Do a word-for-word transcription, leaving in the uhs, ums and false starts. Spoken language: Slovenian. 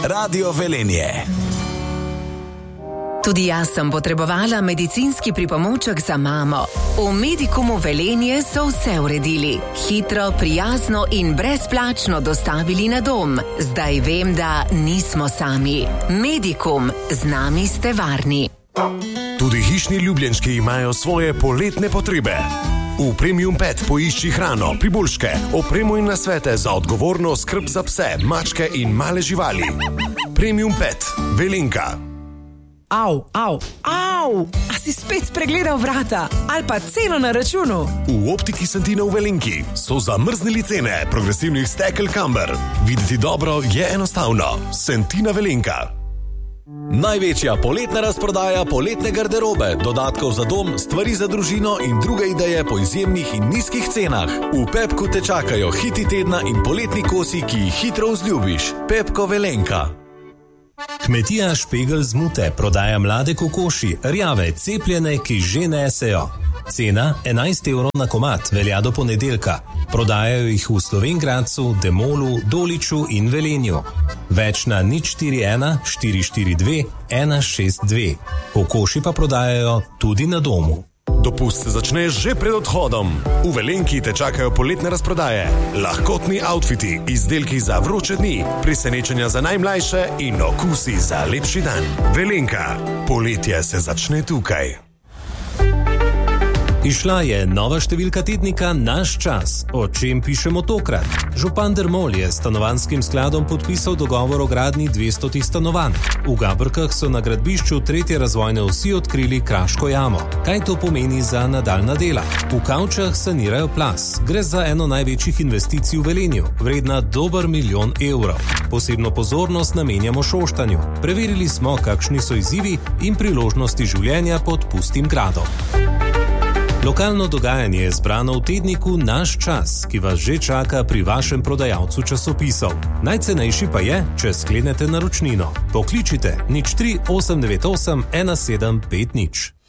Radio Velenje. Tudi jaz sem potrebovala medicinski pripomoček za mamo. V Medikumu Velenje so vse uredili. Hitro, prijazno in brezplačno dostavili na dom. Zdaj vem, da nismo sami. Medikum, z nami ste varni. Tudi hišni ljubljenčki imajo svoje poletne potrebe. V Premium Pet poišči hrano, priboljške, opremo in nasvete za odgovorno skrb za pse, mačke in male živali. Premium Pet, Velenka. Au, au, au, a si spet spregledal vrata ali pa ceno na računu? V Optiki Santina v Velenki so zamrznili cene progresivnih stekel Camber. Videti dobro je enostavno. Santina Velenka. Največja poletna razprodaja poletne garderobe, dodatkov za dom, stvari za družino in druge ideje po izjemnih in nizkih cenah. V Pepku te čakajo hiti tedna in poletni kosi, ki jih hitro vzljubiš. Pepko Velenka. Kmetija Špegel z Mute prodaja mlade kokoši, rjave, cepljene, ki že nesejo. Cena enajst evrov na komad, velja do ponedeljka. Prodajajo jih v Slovenj Gradcu, Demolu, Doliču in Velenju. Več na nič štiri ena štiri štiri dve ena šest dve. Kokoši pa prodajajo tudi na domu. Dopust se začne že pred odhodom. V Velenki te čakajo poletne razprodaje, lahkotni outfiti, izdelki za vroče dni, presenečenja za najmlajše in okusi za lepši dan. Velenka, poletje se začne tukaj. Išla je nova številka tednika Naš čas. O čem pišemo tokrat? Župan Dermol je s stanovanjskim skladom podpisal dogovor o gradnji dvestotih stanovanj. V Gabrkah so na gradbišču tretje razvojne osi odkrili kraško jamo. Kaj to pomeni za nadaljnja dela? V Kavčah sanirajo plaz. Gre za eno največjih investicij v Velenju, vredna dober milijon evrov. Posebno pozornost namenjamo Šoštanju. Preverili smo, kakšni so izzivi in priložnosti življenja pod pustim gradom. Lokalno dogajanje je zbrano v tedniku Naš čas, ki vas že čaka pri vašem prodajalcu časopisov. Najcenejši pa je, če sklenete naročnino. Pokličite nič tri osem devet osem ena sedem pet nič.